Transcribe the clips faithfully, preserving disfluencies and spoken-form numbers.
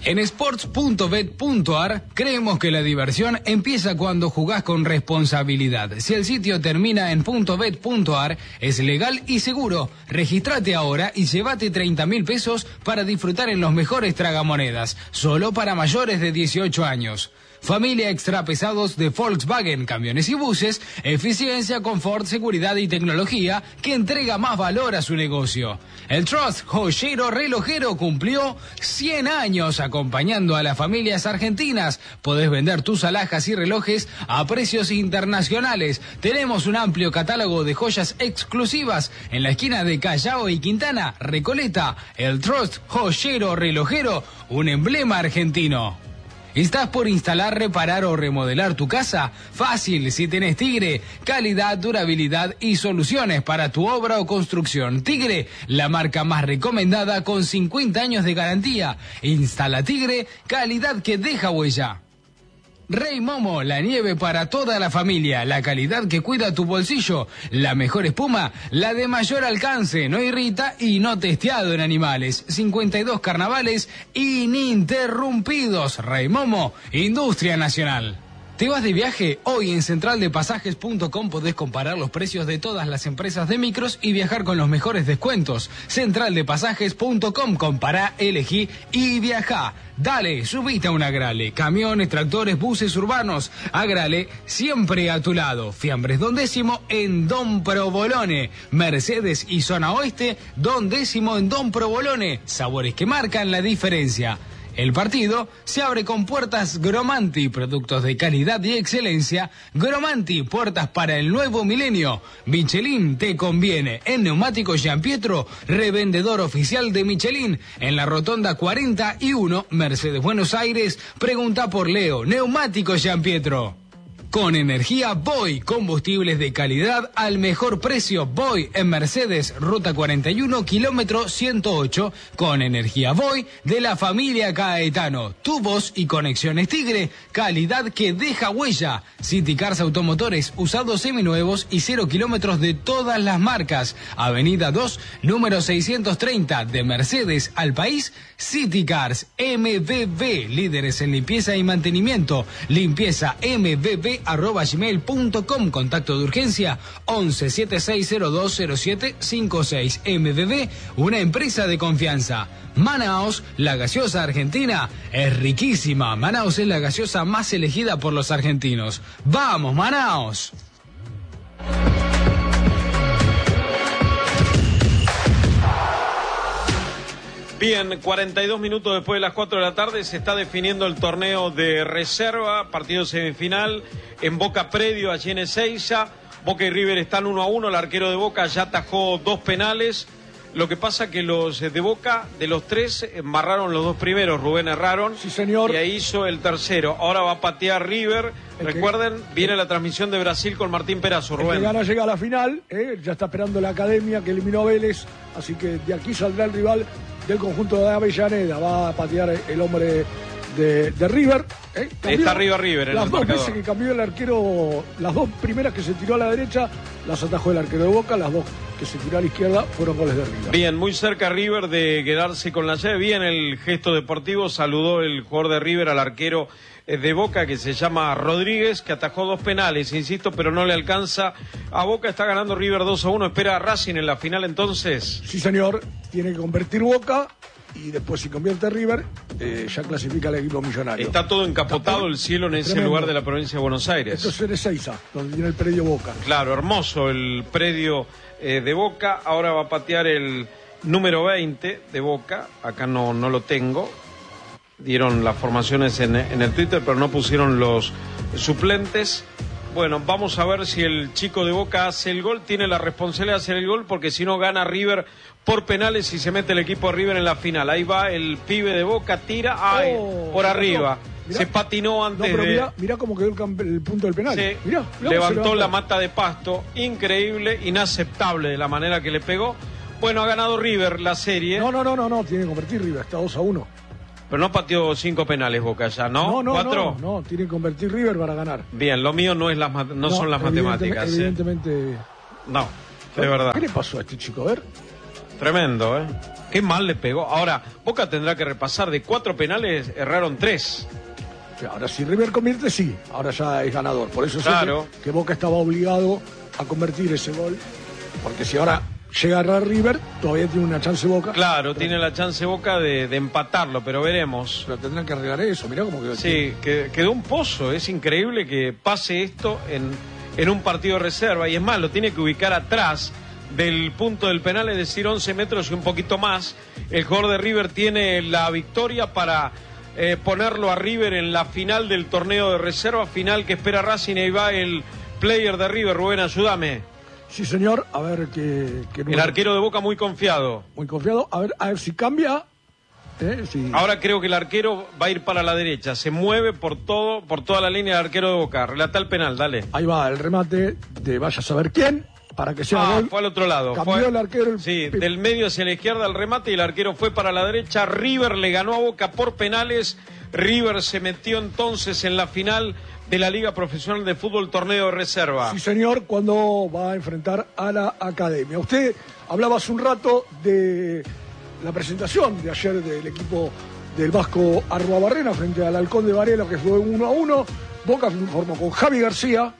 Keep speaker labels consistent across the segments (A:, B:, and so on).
A: En sports punto bet punto ar creemos que la diversión empieza cuando jugás con responsabilidad. Si el sitio termina en .bet punto ar, es legal y seguro. Regístrate ahora y llévate treinta mil pesos para disfrutar en los mejores tragamonedas, solo para mayores de dieciocho años. Familia extra pesados de Volkswagen, camiones y buses, eficiencia, confort, seguridad y tecnología que entrega más valor a su negocio. El Trust Joyero Relojero cumplió cien años acompañando a las familias argentinas. Podés vender tus alhajas y relojes a precios internacionales. Tenemos un amplio catálogo de joyas exclusivas en la esquina de Callao y Quintana, Recoleta. El Trust Joyero Relojero, un emblema argentino. ¿Estás por instalar, reparar o remodelar tu casa? Fácil, si tenés Tigre. Calidad, durabilidad y soluciones para tu obra o construcción. Tigre, la marca más recomendada con cincuenta años de garantía. Instala Tigre, calidad que deja huella. Rey Momo, la nieve para toda la familia, la calidad que cuida tu bolsillo, la mejor espuma, la de mayor alcance, no irrita y no testeado en animales. cincuenta y dos carnavales ininterrumpidos. Rey Momo, Industria Nacional. ¿Te vas de viaje? Hoy en central de pasajes punto com podés comparar los precios de todas las empresas de micros y viajar con los mejores descuentos. central de pasajes punto com, compará, elegí y viajá. Dale, subite a un Agrale. Camiones, tractores, buses urbanos. Agrale, siempre a tu lado. Fiambres Don Décimo en Don Provolone. Mercedes y Zona Oeste, Don Décimo en Don Provolone. Sabores que marcan la diferencia. El partido se abre con puertas Gromanti, productos de calidad y excelencia. Gromanti, puertas para el nuevo milenio. Michelin te conviene. En Neumáticos Gianpietro, revendedor oficial de Michelin. En la Rotonda cuarenta y uno, Mercedes Buenos Aires, pregunta por Leo. Neumáticos Gianpietro. Con energía Voy, combustibles de calidad al mejor precio. Voy en Mercedes, ruta cuarenta y uno, kilómetro ciento ocho. Con energía Voy de la familia Caetano. Tubos y conexiones Tigre, calidad que deja huella. City Cars Automotores, usados seminuevos y cero kilómetros de todas las marcas. Avenida dos, número seiscientos treinta, de Mercedes al país. City Cars M V B, líderes en limpieza y mantenimiento. Limpieza M V B arroba gmail punto com. Contacto de urgencia once setenta y seis cero dos cero siete cincuenta y seis. M V B, una empresa de confianza. Manaos, la gaseosa argentina es riquísima. Manaos es la gaseosa más elegida por los argentinos. ¡Vamos, Manaos!
B: Bien, cuarenta y dos minutos después de las cuatro de la tarde se está definiendo el torneo de reserva, partido semifinal en Boca Predio, allí en Ezeiza. Boca y River están uno a uno, el arquero de Boca ya atajó dos penales. Lo que pasa que los de Boca, de los tres, embarraron los dos primeros, Rubén erraron.
C: Sí, señor.
B: Y ahí hizo el tercero. Ahora va a patear River. El Recuerden, que... viene la transmisión de Brasil con Martín Perazo, Rubén.
C: El que gana llega a la final, ¿eh? Ya está esperando la Academia que eliminó a Vélez, así que de aquí saldrá el rival del conjunto de Avellaneda. Va a patear el hombre de, de River. ¿eh?
B: Está arriba River en
C: las
B: el
C: dos
B: marcador.
C: veces que cambió el arquero, las dos primeras que se tiró a la derecha, las atajó el arquero de Boca, las dos que se tiró a la izquierda fueron goles de River.
B: Bien, muy cerca River de quedarse con la llave. Bien el gesto deportivo, saludó el jugador de River al arquero de Boca, que se llama Rodríguez, que atajó dos penales, insisto, pero no le alcanza a Boca. Está ganando River dos a uno, espera a Racing en la final entonces.
C: Sí, señor, tiene que convertir Boca y después si convierte River, eh, ya clasifica el equipo millonario.
B: Está todo encapotado el cielo en ese
C: Tremendo.
B: lugar de la provincia de Buenos Aires.
C: Esto es en Ezeiza, donde tiene el predio Boca.
B: Claro, hermoso el predio eh, de Boca. Ahora va a patear el número veinte de Boca, acá no, no lo tengo. Dieron las formaciones en, en el Twitter, pero no pusieron los suplentes. Bueno, vamos a ver si el chico de Boca hace el gol. Tiene la responsabilidad de hacer el gol, porque si no gana River por penales y se mete el equipo de River en la final. Ahí va el pibe de Boca, tira, ay,
C: oh,
B: por arriba.
C: Mirá,
B: se patinó antes
C: no, pero
B: de...
C: Mirá, mirá cómo quedó el, camp... el punto del penal.
B: Sí,
C: mirá, mirá
B: levantó la mata de pasto. Increíble, inaceptable de la manera que le pegó. Bueno, ha ganado River la serie.
C: No, no, no, no, no, tiene que convertir River, está dos a uno.
B: Pero no pateó cinco penales Boca ya, ¿no?
C: No, no,
B: ¿Cuatro?
C: no, no, tiene que convertir River para ganar.
B: Bien, lo mío no es las no, no son las
C: evidentemente,
B: matemáticas.
C: Evidentemente.
B: ¿eh? No, de verdad.
C: ¿Qué le pasó a este chico? A ver.
B: Tremendo, ¿eh? Qué mal le pegó. Ahora, Boca tendrá que repasar. De cuatro penales, erraron tres.
C: Ahora si River convierte, sí. Ahora ya es ganador. Por eso
B: claro.
C: sé que, que Boca estaba obligado a convertir ese gol. Porque si ahora llega a errar River, todavía tiene una chance Boca.
B: Claro,
C: pero,
B: tiene la chance Boca de, de empatarlo, pero veremos.
C: Pero tendrán que arreglar eso. Mirá cómo quedó.
B: Sí, que, quedó un pozo. Es increíble que pase esto en, en un partido de reserva. Y es más, lo tiene que ubicar atrás del punto del penal, es decir, once metros y un poquito más. El jugador de River tiene la victoria para eh, ponerlo a River en la final del torneo de reserva, final que espera Racing. Ahí va el player de River. Rubén, ayúdame.
C: Sí, señor, a ver qué... qué
B: el arquero de Boca muy confiado.
C: Muy confiado, a ver, a ver si cambia. ¿eh? Si...
B: Ahora creo que el arquero va a ir para la derecha, se mueve por todo, por toda la línea del arquero de Boca. Relata el penal, dale.
C: Ahí va el remate de vaya a saber quién. Para que sea
B: ah,
C: gol.
B: Fue al otro lado.
C: Cambió
B: fue,
C: el arquero. El...
B: Sí, del medio hacia la izquierda el remate y el arquero fue para la derecha. River le ganó a Boca por penales. River se metió entonces en la final de la Liga Profesional de Fútbol Torneo de Reserva.
C: Sí, señor, cuando va a enfrentar a la Academia. Usted hablaba hace un rato de la presentación de ayer del equipo del Vasco Arruabarrena frente al Halcón de Varela, que fue uno a uno. Boca formó con Javi García,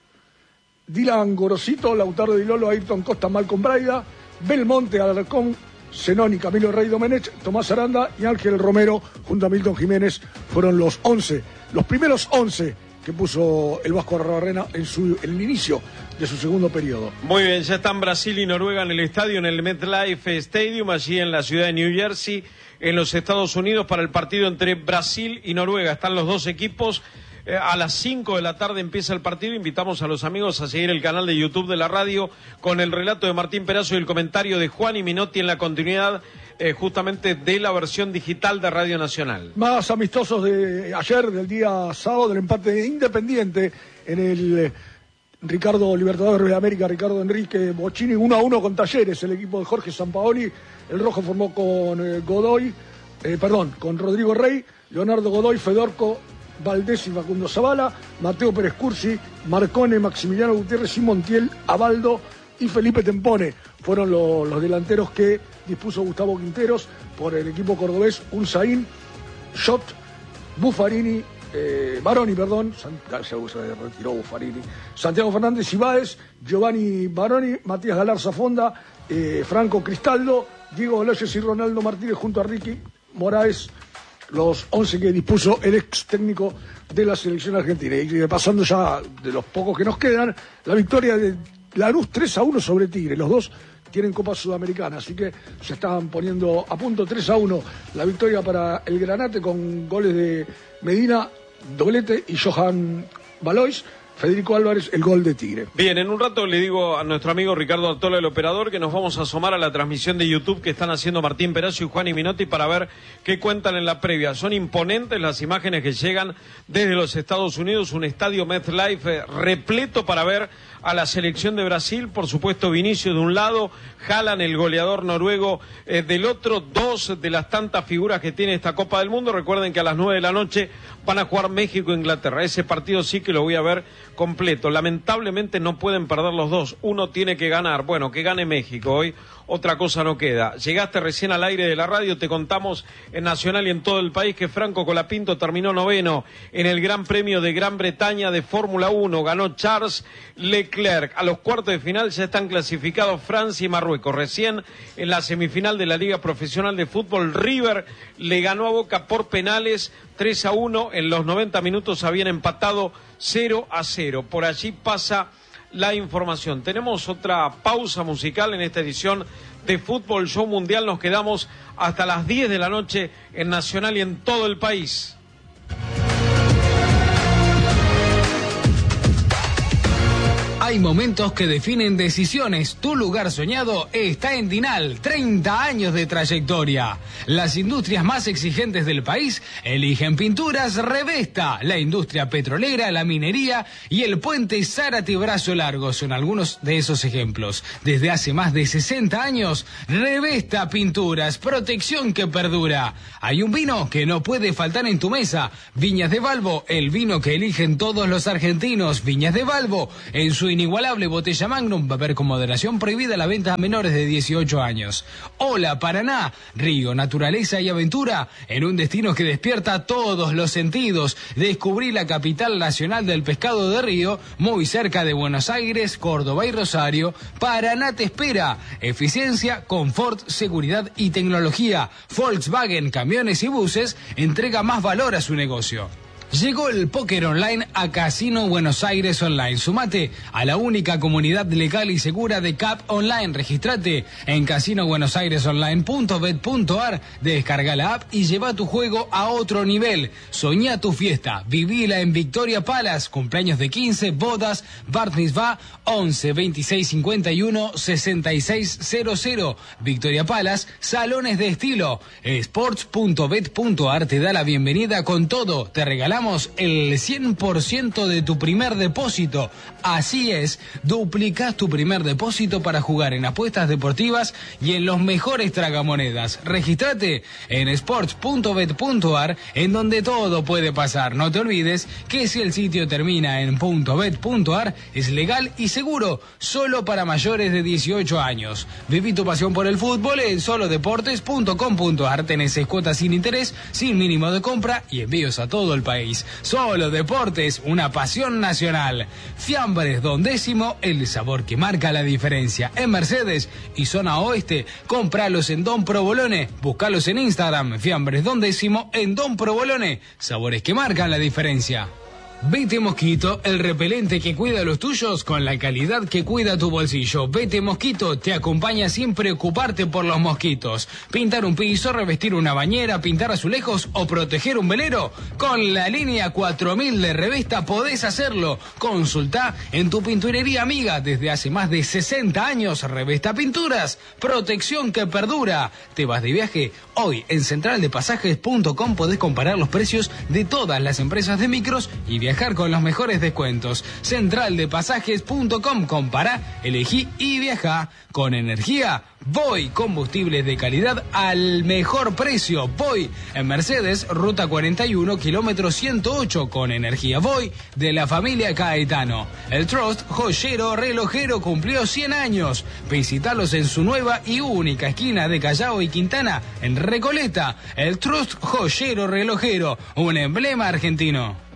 C: Dylan Gorosito, Lautaro Di Lolo, Ayrton Costa, Malcolm Braida, Belmonte, Alarcón, Zenón y Camilo Rey Domenech, Tomás Aranda y Ángel Romero, junto a Milton Jiménez, fueron los once, los primeros once que puso el Vasco Arruabarrena en, su, en el inicio de su segundo periodo.
B: Muy bien, ya están Brasil y Noruega en el estadio, en el MetLife Stadium, allí en la ciudad de New Jersey, en los Estados Unidos, para el partido entre Brasil y Noruega. Están los dos equipos. Eh, a las cinco de la tarde empieza el partido. Invitamos a los amigos a seguir el canal de YouTube de la radio con el relato de Martín Perazo y el comentario de Juan y Minotti en la continuidad eh, justamente de la versión digital de Radio Nacional.
C: Más amistosos de ayer, del día sábado, del empate de Independiente en el eh, Ricardo Libertadores de América, Ricardo Enrique Bocini, uno a uno con Talleres, el equipo de Jorge Sampaoli. El rojo formó con eh, Godoy, eh, perdón, con Rodrigo Rey, Leonardo Godoy, Fedorco Valdés y Facundo Zavala, Mateo Pérez Cursi, Marcone, Maximiliano Gutiérrez y Montiel, Abaldo y Felipe Tempone. Fueron lo, los delanteros que dispuso Gustavo Quinteros por el equipo cordobés. Unzaín, Schott, Buffarini, eh, Baroni, perdón, San, se retiró Buffarini, Santiago Fernández Ibáez, Giovanni Baroni, Matías Galarza Fonda, eh, Franco Cristaldo, Diego Boloyes y Ronaldo Martínez junto a Ricky Moraes, los once que dispuso el ex técnico de la selección argentina. Y pasando ya de los pocos que nos quedan, la victoria de Lanús tres a uno sobre Tigre. Los dos tienen Copa Sudamericana, así que se estaban poniendo a punto. Tres a uno la victoria para el Granate con goles de Medina, doblete, y Johan Valois. Federico Álvarez, el gol de Tigre.
B: Bien, en un rato le digo a nuestro amigo Ricardo Artola, el operador, que nos vamos a asomar a la transmisión de YouTube que están haciendo Martín Perazo y Juan y Minotti para ver qué cuentan en la previa. Son imponentes las imágenes que llegan desde los Estados Unidos, un estadio MetLife repleto para ver a la selección de Brasil, por supuesto Vinicius de un lado, Haaland, el goleador noruego, eh, del otro, dos de las tantas figuras que tiene esta Copa del Mundo. Recuerden que a las nueve de la noche van a jugar México e Inglaterra. Ese partido sí que lo voy a ver completo. Lamentablemente no pueden perder los dos, uno tiene que ganar. Bueno, que gane México hoy, otra cosa no queda. Llegaste recién al aire de la radio, te contamos en Nacional y en todo el país que Franco Colapinto terminó noveno en el Gran Premio de Gran Bretaña de Fórmula uno, ganó Charles Leclerc. A los cuartos de final ya están clasificados Francia y Marruecos. Recién en la semifinal de la Liga Profesional de Fútbol, River le ganó a Boca por penales tres a uno, en los noventa minutos habían empatado cero a cero. Por allí pasa la información. Tenemos otra pausa musical en esta edición de Fútbol Show Mundial. Nos quedamos hasta las diez de la noche en Nacional y en todo el país.
A: Hay momentos que definen decisiones. Tu lugar soñado está en Dinal. treinta años de trayectoria. Las industrias más exigentes del país eligen Pinturas Revesta. La industria petrolera, la minería y el puente Zárate Brazo Largo son algunos de esos ejemplos. Desde hace más de sesenta años, Revesta Pinturas, protección que perdura. Hay un vino que no puede faltar en tu mesa. Viñas de Valvo, el vino que eligen todos los argentinos. Viñas de Valvo, en su inicio inigualable botella Magnum. Beber con moderación. Prohibida la venta a menores de dieciocho años. Hola Paraná, río, naturaleza y aventura en un destino que despierta todos los sentidos. Descubrí la capital nacional del pescado de río, muy cerca de Buenos Aires, Córdoba y Rosario. Paraná te espera. Eficiencia, confort, seguridad y tecnología. Volkswagen Camiones y Buses entrega más valor a su negocio. Llegó el póker online a Casino Buenos Aires Online. Sumate a la única comunidad legal y segura de C A P Online. Registrate en casino buenos aires online punto bet punto ar. Descarga la app y lleva tu juego a otro nivel. Soñá tu fiesta. Vivila en Victoria Palace. Cumpleaños de quince, bodas, bar mitzvah, once, veintiséis, cincuenta y uno, sesenta y seis cero cero. Victoria Palace, salones de estilo. sports punto bet punto ar te da la bienvenida con todo. Te regalamos el cien por ciento de tu primer depósito. Así es, duplicás tu primer depósito para jugar en apuestas deportivas y en los mejores tragamonedas. Regístrate en sports punto bet punto ar, en donde todo puede pasar. No te olvides que si el sitio termina en .bet punto ar es legal y seguro, solo para mayores de dieciocho años. Viví tu pasión por el fútbol en solo deportes punto com punto ar. Tenés seis cuotas sin interés, sin mínimo de compra y envíos a todo el país. Solo Deportes, una pasión nacional. Fiambres Don Décimo, el sabor que marca la diferencia. En Mercedes y zona oeste, compralos en Don Provolone. Búscalos en Instagram, Fiambres Don Décimo en Don Provolone. Sabores que marcan la diferencia. Vete Mosquito, el repelente que cuida a los tuyos con la calidad que cuida tu bolsillo. Vete Mosquito te acompaña sin preocuparte por los mosquitos. Pintar un piso, revestir una bañera, pintar azulejos o proteger un velero. Con la línea cuatro mil de Revesta podés hacerlo. Consultá en tu pinturería amiga desde hace más de sesenta años. Revesta Pinturas, protección que perdura. ¿Te vas de viaje? Hoy en central de pasajes punto com podés comparar los precios de todas las empresas de micros y viajar Viajar con los mejores descuentos. central de pasajes punto com. Compará, elegí y viajá. Con energía, Voy. Combustibles de calidad al mejor precio. Voy. En Mercedes, ruta cuarenta y uno, kilómetro ciento ocho. Con energía Voy de la familia Caetano. El Trust, joyero relojero, cumplió cien años. Visitalos en su nueva y única esquina de Callao y Quintana, en Recoleta. El Trust, joyero relojero, un emblema argentino.